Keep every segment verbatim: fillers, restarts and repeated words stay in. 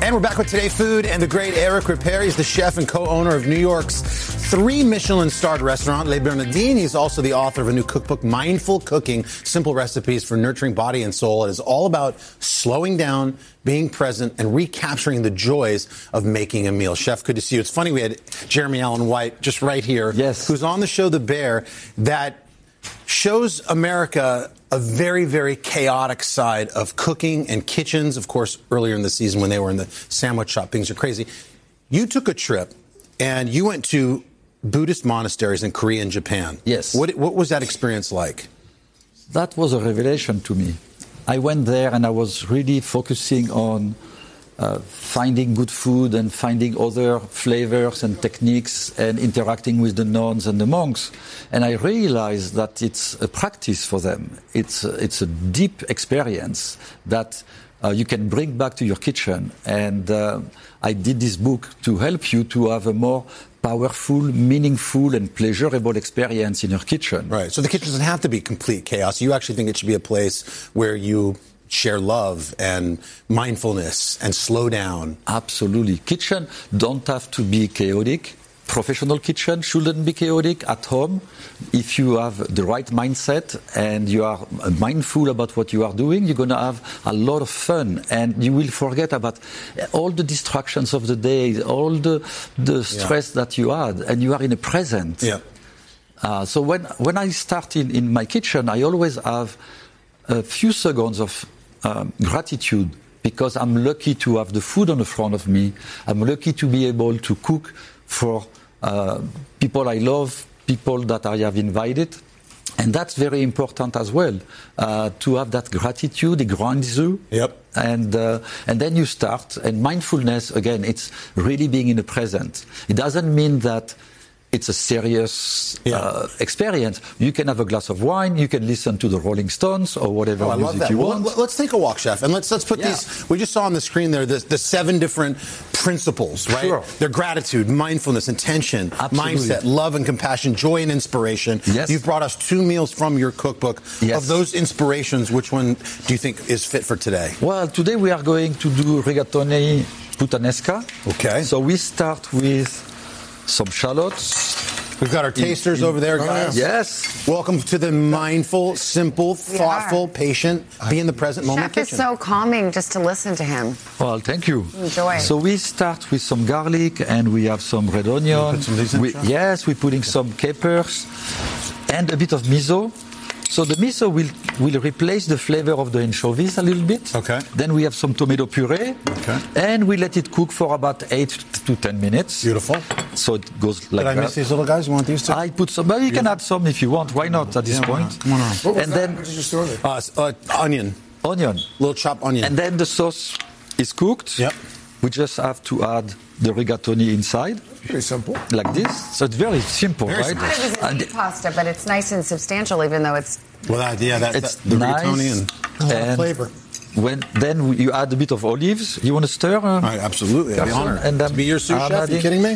And we're back with Today Food and the great Eric Ripert. He's the chef and co-owner of New York's three Michelin-starred restaurant, Les Bernardines. He's also the author of a new cookbook, Mindful Cooking, Simple Recipes for Nurturing Body and Soul. It is all about slowing down, being present, and recapturing the joys of making a meal. Chef, good to see you. It's funny, we had Jeremy Allen White just right here, yes, who's on the show The Bear, that shows America a very, very chaotic side of cooking and kitchens. Of course, earlier in the season when they were in the sandwich shop, things are crazy. You took a trip and you went to Buddhist monasteries in Korea and Japan. Yes. What, what was that experience like? That was a revelation to me. I went there and I was really focusing on uh, finding good food and finding other flavors and techniques and interacting with the nuns and the monks. And I realized that it's a practice for them. It's a, it's a deep experience that uh, you can bring back to your kitchen. And uh, I did this book to help you to have a more powerful, meaningful, and pleasurable experience in your kitchen. Right. So the kitchen doesn't have to be complete chaos. You actually think it should be a place where you share love and mindfulness and slow down. Absolutely. Kitchen don't have to be chaotic. Professional kitchen shouldn't be chaotic at home. If you have the right mindset and you are mindful about what you are doing, you're going to have a lot of fun and you will forget about all the distractions of the day, all the, the stress yeah. that you had, and you are in the present. Yeah. Uh, so when, when I start in, in my kitchen, I always have a few seconds of um, gratitude because I'm lucky to have the food on the front of me. I'm lucky to be able to cook for uh, people I love, people that I have invited. And that's very important as well, uh, to have that gratitude, it grounds you. Yep. And, uh, and then you start. And mindfulness, again, it's really being in the present. It doesn't mean that it's a serious yeah. uh, experience. You can have a glass of wine, you can listen to the Rolling Stones or whatever oh, music you well, want. Let's take a walk, Chef, and let's let's put yeah. these. We just saw on the screen there the, the seven different principles, right? Sure. They're gratitude, mindfulness, intention, Absolutely. mindset, love and compassion, joy and inspiration. Yes. You've brought us two meals from your cookbook. Yes. Of those inspirations, which one do you think is fit for today? Well, today we are going to do rigatoni puttanesca. Okay. So we start with some shallots. We've got our tasters in, in, over there, guys. Yes. Welcome to the mindful, simple, thoughtful, patient, be in the present moment Chef kitchen. is so calming just to listen to him. Well, thank you. Enjoy. So we start with some garlic and we have some red onion. Put some of these in, we, yes, we're putting some capers and a bit of miso. So the miso will, will replace the flavor of the anchovies a little bit. Okay. Then we have some tomato puree. Okay. And we let it cook for about eight to ten minutes. Beautiful. So it goes like that. Did I miss these little guys? You want these two? I put some, but you can add some if you want. Why not at this yeah, point? Why not? What was and that? then What did you store there? Uh, uh, onion. Onion. Little chopped onion. And then the sauce is cooked. Yep. We just have to add the rigatoni inside. Pretty simple. Like this. So it's very simple, Very right? simple. I thought it was a meat pasta, but it's nice and substantial, even though it's... Well, that, yeah, that, It's that, the nice. rigatoni and... A lot of And flavor. When, then you add a bit of olives. You want to stir? Uh, Right, absolutely. I'd be honored And then to be your sous I'm chef. Are you adding- kidding me?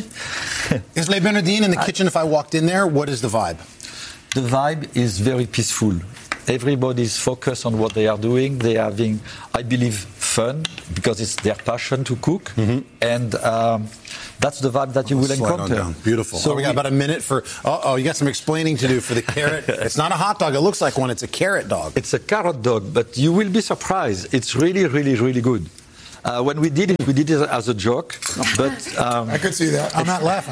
Is Les Bernardines in the kitchen? If I walked in there, what is the vibe? The vibe is very peaceful. Everybody is focused on what they are doing. They are having, I believe, fun because it's their passion to cook. Mm-hmm. And um, that's the vibe that you will Slide on encounter. down. Beautiful. So So we got we- about a minute for... Uh-oh, you got some explaining to do for the carrot. It's not a hot dog. It looks like one. It's a carrot dog. It's a carrot dog, but you will be surprised. It's really, really, really good. Uh, when we did it, we did it as a joke, but um, I could see that. I'm not laughing.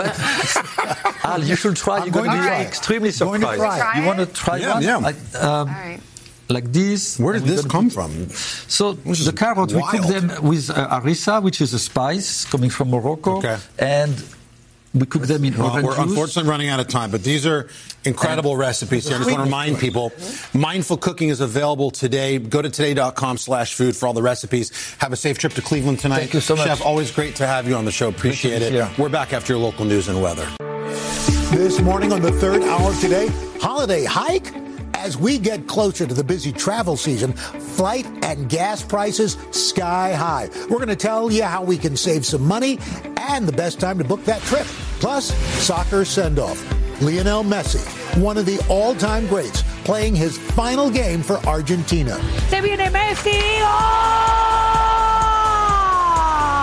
but Al, you should try. I'm You're going, going to to be try it. extremely Going to surprised. try it. You want to try Yeah, one? yeah. Like, um, All right. like this. Where did And we're this gonna come put- from? So This is the carrot, we cook wild. them with uh, harissa, which is a spice coming from Morocco, Okay. and we cook them in Well, orange we're juice. unfortunately running out of time, but these are incredible recipes here. I just want to remind people, Mindful Cooking is available today. Go to today.com slash food for all the recipes. Have a safe trip to Cleveland tonight. Thank you so much. Chef, always great to have you on the show. Appreciate it. Yeah. We're back after your local news and weather. This morning on the third hour today, holiday hike? As we get closer to the busy travel season, flight and gas prices sky high. We're going to tell you how we can save some money and the best time to book that trip. Plus, soccer send-off. Lionel Messi, one of the all-time greats, playing his final game for Argentina. Se viene Messi. ¡Gol!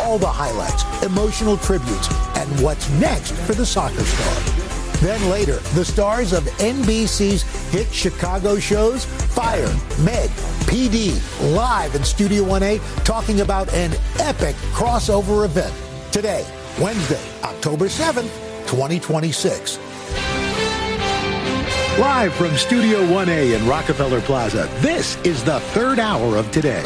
all the highlights, emotional tributes, and what's next for the soccer star. Then later, the stars of N B C's hit Chicago shows, Fire, Med, P D, live in Studio one A, talking about an epic crossover event. Today, Wednesday, October seventh, twenty twenty-six. Live from Studio one A in Rockefeller Plaza, this is the third hour of Today.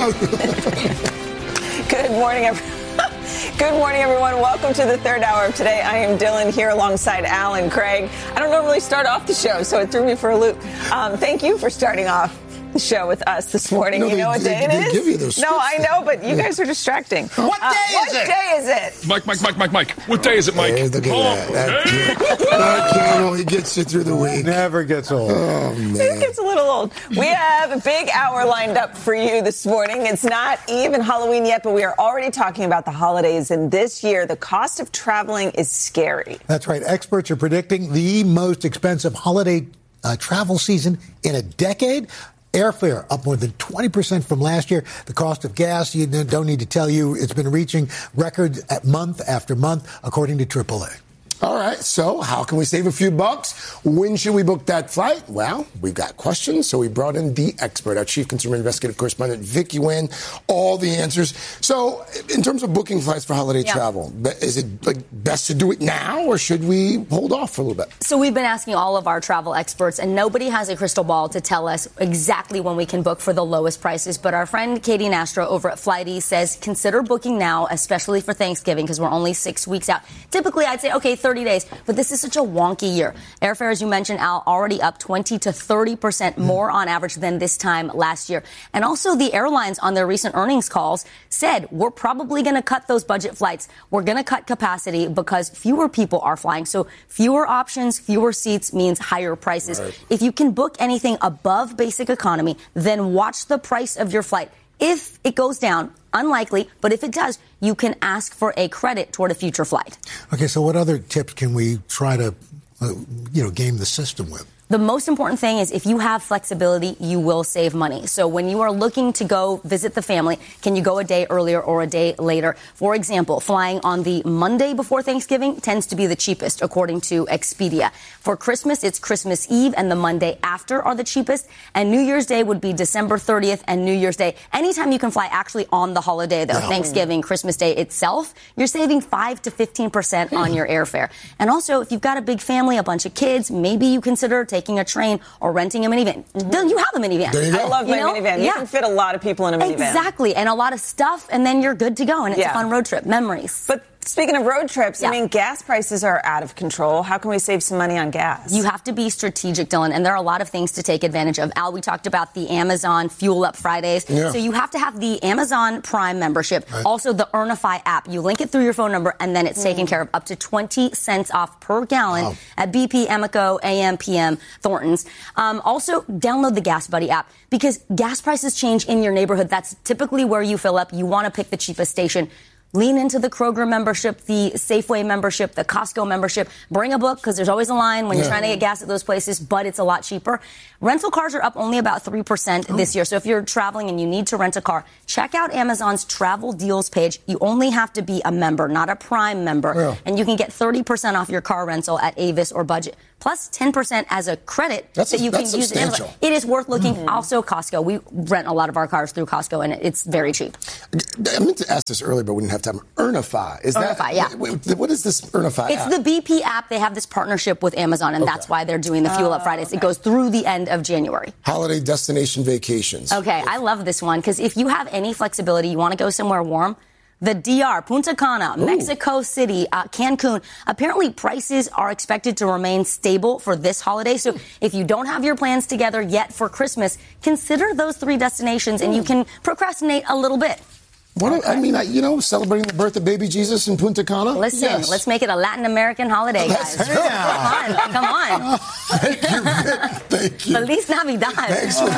Good morning, everyone. Good morning, everyone. Welcome to the third hour of Today. I am Dylan here alongside Al and Craig. I don't normally start off the show, so it threw me for a loop. Um, thank you for starting off the show with us this morning. No, you know they, what day they, it is? Give you those no, I know, but you guys are distracting. What day uh, is what it? What day is it? Mike, Mike, Mike, Mike, Mike. What day is it, Mike? Hey, look at oh, that. That, that kid only gets you through the week. Never gets old. Oh, man. It gets a little old. We have a big hour lined up for you this morning. It's not even Halloween yet, but we are already talking about the holidays. And this year, the cost of traveling is scary. That's right. Experts are predicting the most expensive holiday uh, travel season in a decade. Airfare up more than twenty percent from last year. The cost of gas, you don't need to tell you, it's been reaching records at month after month, according to triple A. All right, so how can we save a few bucks? When should we book that flight? Well, we've got questions, so we brought in the expert, our chief consumer investigative correspondent, Vicky Nguyen, all the answers. So in terms of booking flights for holiday yeah. travel, is it like best to do it now, or should we hold off for a little bit? So we've been asking all of our travel experts, and nobody has a crystal ball to tell us exactly when we can book for the lowest prices. But our friend Katie Nastro over at Flighty says consider booking now, especially for Thanksgiving, because we're only six weeks out. Typically, I'd say, okay, thirty days, but this is such a wonky year. Airfare, as you mentioned, Al, already up twenty to thirty percent more on average than this time last year. And also the airlines on their recent earnings calls said we're probably going to cut those budget flights. We're going to cut capacity because fewer people are flying. So fewer options, fewer seats means higher prices. Right. If you can book anything above basic economy, then watch the price of your flight. If it goes down, unlikely, but if it does, you can ask for a credit toward a future flight. Okay, so what other tips can we try to, uh, you know, game the system with? The most important thing is if you have flexibility, you will save money. So when you are looking to go visit the family, can you go a day earlier or a day later? For example, flying on the Monday before Thanksgiving tends to be the cheapest, according to Expedia. For Christmas, it's Christmas Eve and the Monday after are the cheapest. And New Year's Day would be December thirtieth and New Year's Day. Anytime you can fly actually on the holiday, though, yeah. Thanksgiving, Christmas Day itself, you're saving five to fifteen percent on your airfare. And also, if you've got a big family, a bunch of kids, maybe you consider taking a train or renting a minivan. Mm-hmm. You have a minivan. There you go. I love my you know? minivan. You yeah. can fit a lot of people in a minivan. Exactly. And a lot of stuff, and then you're good to go. And it's yeah. a fun road trip. Memories. But speaking of road trips, yeah. I mean, gas prices are out of control. How can we save some money on gas? You have to be strategic, Dylan, and there are a lot of things to take advantage of. Al, we talked about the Amazon Fuel Up Fridays. Yeah. So you have to have the Amazon Prime membership, right. also the Earnify app. You link it through your phone number, and then it's mm. taken care of up to twenty cents off per gallon wow. at B P, Amoco, A M, P M, Thornton's. Um, also, download the Gas Buddy app because gas prices change in your neighborhood. That's typically where you fill up. You want to pick the cheapest station. Lean into the Kroger membership, the Safeway membership, the Costco membership. Bring a book because there's always a line when yeah. you're trying to get gas at those places, but it's a lot cheaper. Rental cars are up only about three percent oh. this year. So if you're traveling and you need to rent a car, check out Amazon's travel deals page. You only have to be a member, not a Prime member. Yeah. And you can get thirty percent off your car rental at Avis or Budget. Plus ten percent as a credit that's that you a, can use at Amazon. It is worth looking. Mm-hmm. Also, Costco. We rent a lot of our cars through Costco, and it's very cheap. I meant to ask this earlier, but we didn't have time. Earnify. Is Earnify, that, yeah. Wait, what is this Earnify It's app? the B P app. They have this partnership with Amazon, and okay. that's why they're doing the Fuel Up Fridays. Oh, okay. It goes through the end of January. Holiday destination vacations. Okay, I love this one, because if you have any flexibility, you want to go somewhere warm, the D R, Punta Cana, Ooh. Mexico City, uh, Cancun. Apparently, prices are expected to remain stable for this holiday. So if you don't have your plans together yet for Christmas, consider those three destinations, and you can procrastinate a little bit. What okay. I mean, I, you know, celebrating the birth of baby Jesus in Punta Cana? Listen, yes. let's make it a Latin American holiday, guys. Yeah. Come on, come on. Thank you, Thank you. Feliz Navidad. Thanks for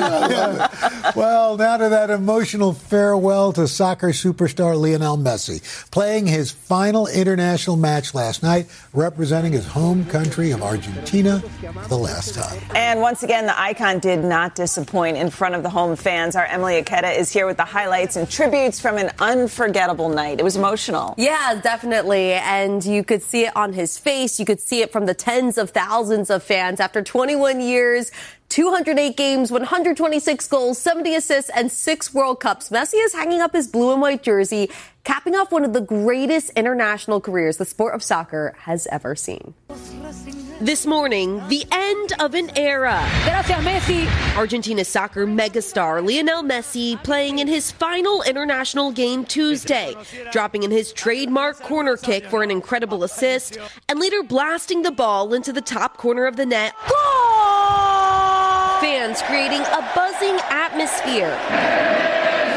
that. Well, now to that emotional farewell to soccer superstar Lionel Messi, playing his final international match last night, representing his home country of Argentina for the last time. And once again, the icon did not disappoint in front of the home fans. Our Emily Aketa is here with the highlights and tribute tributes from an unforgettable night. It was emotional. Yeah, definitely. And you could see it on his face. You could see it from the tens of thousands of fans. After twenty-one years, two hundred eight games, one hundred twenty-six goals, seventy assists, and six World Cups, Messi is hanging up his blue and white jersey, capping off one of the greatest international careers the sport of soccer has ever seen. This morning, the end of an era. Gracias, Messi. Argentina's soccer megastar Lionel Messi playing in his final international game Tuesday, dropping in his trademark corner kick for an incredible assist, and later blasting the ball into the top corner of the net. Goal! Fans creating a buzzing atmosphere.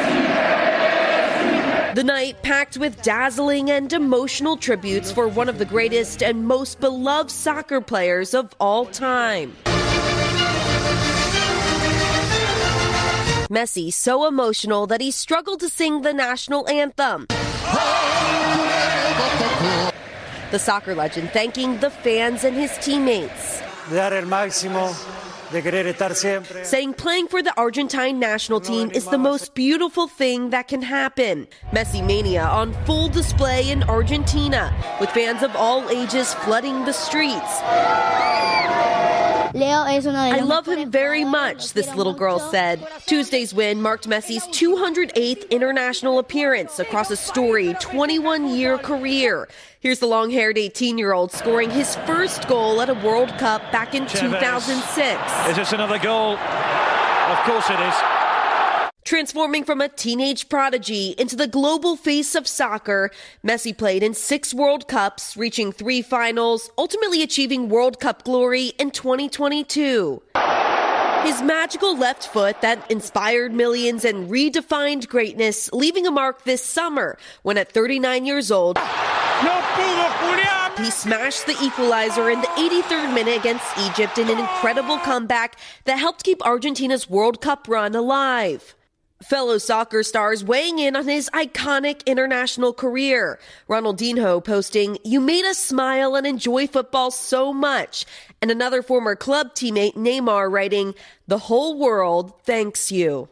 The night packed with dazzling and emotional tributes for one of the greatest and most beloved soccer players of all time. Messi so emotional that he struggled to sing the national anthem. The soccer legend thanking the fans and his teammates. Saying playing for the Argentine national team is the most beautiful thing that can happen. Messi mania on full display in Argentina, with fans of all ages flooding the streets. I love him very much, this little girl said. Tuesday's win marked Messi's two hundred eighth international appearance across a storied twenty-one-year career. Here's the long-haired eighteen-year-old scoring his first goal at a World Cup back in two thousand six. Is this another goal? Of course it is. Transforming from a teenage prodigy into the global face of soccer, Messi played in six World Cups, reaching three finals, ultimately achieving World Cup glory in twenty twenty-two. His magical left foot that inspired millions and redefined greatness, leaving a mark this summer when at thirty-nine years old, he smashed the equalizer in the eighty-third minute against Egypt in an incredible comeback that helped keep Argentina's World Cup run alive. Fellow soccer stars weighing in on his iconic international career. Ronaldinho posting, "You made us smile and enjoy football so much." And another former club teammate, Neymar, writing, "The whole world thanks you."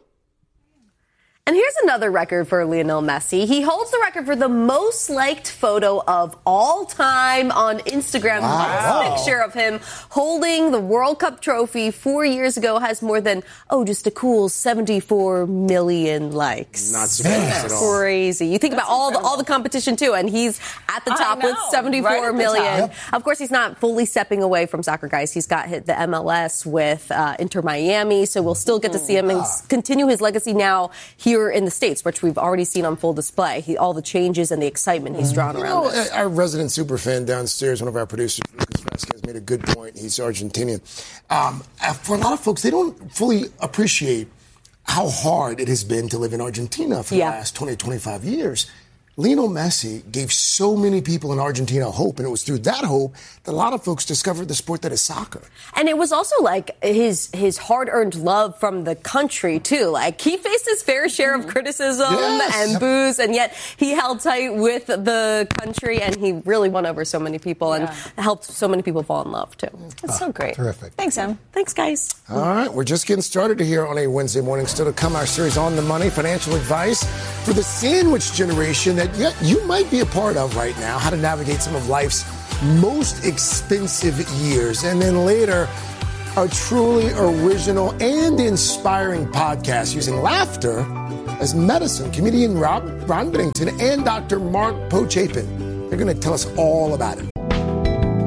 And here's another record for Lionel Messi. He holds the record for the most liked photo of all time on Instagram. Wow. This picture of him holding the World Cup trophy four years ago has more than, oh, just a cool seventy-four million likes. Not surprised at all. Crazy. You think That's about all the, incredible. all the competition, too, and he's at the I top know, with seventy-four right at the million. top. Of course, he's not fully stepping away from soccer, guys. He's got hit the M L S with uh, Inter Miami, so we'll still get to see him and continue his legacy now here in the States, which we've already seen on full display. He, all the changes and the excitement he's drawn You around know, this. our resident super fan downstairs, one of our producers, Lucas Vasquez, made a good point. He's Argentinian. Um, for a lot of folks, they don't fully appreciate how hard it has been to live in Argentina for Yeah. the last twenty, twenty-five years. Lionel Messi gave so many people in Argentina hope, and it was through that hope that a lot of folks discovered the sport that is soccer. And it was also like his his hard-earned love from the country, too. Like, he faced his fair share of criticism Yes. and boos, and yet he held tight with the country, and he really won over so many people and helped so many people fall in love, too. That's so great. Terrific. Thanks, Em. Thanks, guys. All right, we're just getting started here on a Wednesday morning. Still to come, our series On the Money, financial advice for the sandwich generation that yeah, you might be a part of right now, how to navigate some of life's most expensive years. And then later, a truly original and inspiring podcast using laughter as medicine. Comedian Rob, Ron Bennington and Doctor Mark Pochapin. They're going to tell us all about it.